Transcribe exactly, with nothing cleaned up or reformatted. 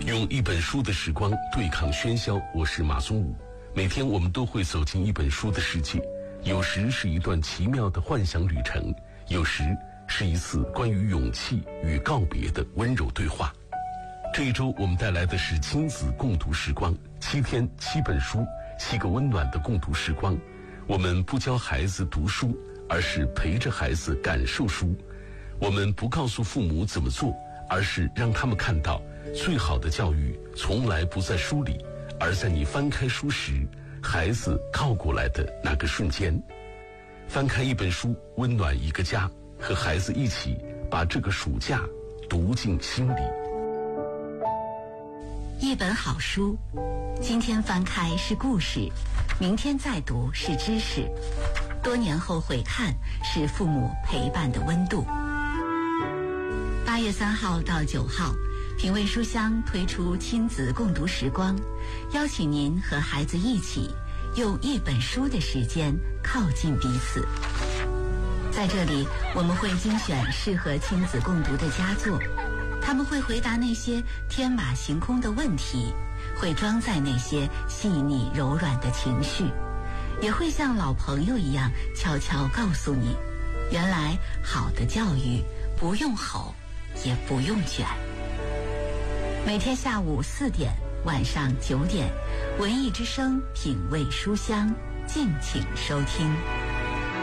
用一本书的时光对抗喧嚣，我是马松武。每天我们都会走进一本书的世界，有时是一段奇妙的幻想旅程，有时是一次关于勇气与告别的温柔对话。这一周我们带来的是亲子共读时光，七天七本书，七个温暖的共读时光。我们不教孩子读书，而是陪着孩子感受书。我们不告诉父母怎么做，而是让他们看到最好的教育从来不在书里，而在你翻开书时，孩子靠过来的那个瞬间。翻开一本书，温暖一个家，和孩子一起把这个暑假读进心里。 一本好书，今天翻开是故事，明天再读是知识，多年后回看是父母陪伴的温度。八月三号到九号，品味书香推出亲子共读时光，邀请您和孩子一起用一本书的时间靠近彼此。在这里，我们会精选适合亲子共读的佳作，他们会回答那些天马行空的问题，会装载那些细腻柔软的情绪，也会像老朋友一样悄悄告诉你，原来好的教育不用吼，也不用卷。每天下午四点，晚上九点，文艺之声品味书香，敬请收听。